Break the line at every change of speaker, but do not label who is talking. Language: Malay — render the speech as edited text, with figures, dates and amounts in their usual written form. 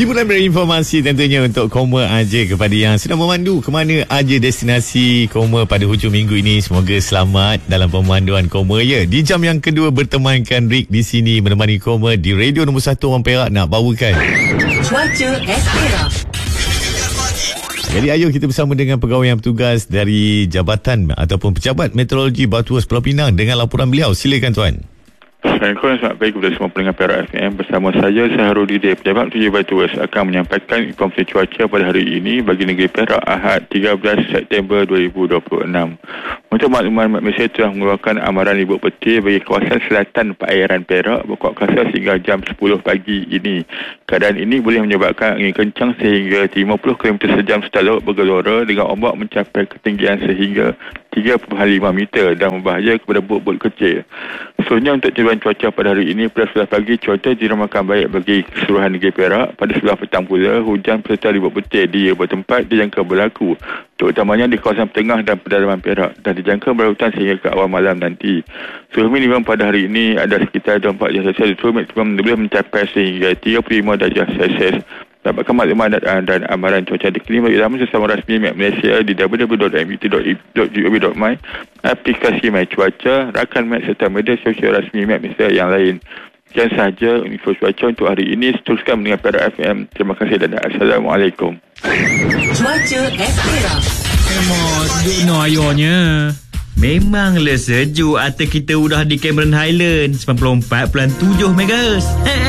Hiburan berinformasi tentunya untuk Koma aja kepada yang sedang memandu ke mana aja destinasi Koma pada hujung minggu ini. Semoga selamat dalam pemanduan Koma ya. Di jam yang kedua bertemankan Rick di sini menemani Koma di radio nombor 1 orang Perak nak bawakan Cuaca Espera. Jadi ayo kita bersama dengan pegawai yang bertugas dari Jabatan ataupun Pejabat Meteorologi Batu Pulau Pinang dengan laporan beliau. Silakan tuan.
Assalamualaikum, selamat pagi kepada semua pendengar Perak FM. Bersama saya Saharudin, Pejabat Meteorologi Batu akan menyampaikan informasi cuaca pada hari ini bagi negeri Perak Ahad 13 September 2026. Untuk makluman, Malaysia telah mengeluarkan amaran ribut petir bagi kawasan selatan perairan Perak berkuat kuasa sehingga jam 10 pagi ini. Keadaan ini boleh menyebabkan angin kencang sehingga 50 km sejam serta laut bergelora dengan ombak mencapai ketinggian sehingga 3.5 meter dan berbahaya kepada bot-bot kecil. Seterusnya untuk ceduan cuaca pada hari ini, pada 11 pagi cuaca diramakan baik bagi keseluruhan negeri Perak. Pada 11 petang pula, hujan serta ribut petir di beberapa tempat dijangka berlaku, terutamanya di kawasan tengah dan pedalaman Perak, dan dijangka berhujan sehingga ke awal malam nanti. Suhu minimum pada hari ini ada sekitar 24 darjah Celsius, suhu maksimum boleh mencapai sehingga 35 darjah Celsius. Dapatkan maklumat dan amaran cuaca dikini bagi laman sesama rasmi Malaysia di www.met.gov.my, aplikasi My Cuaca, rakan Met serta media sosial rasmi Met Malaysia yang lain. Sekian sahaja info cuaca untuk hari ini. Teruskan mendengar Perak FM. Terima kasih dan Assalamualaikum.
Cuaca Espera.
No ayonya.
Memanglah sejuk. Atau kita udah di Cameron Highland 94.7 MHz.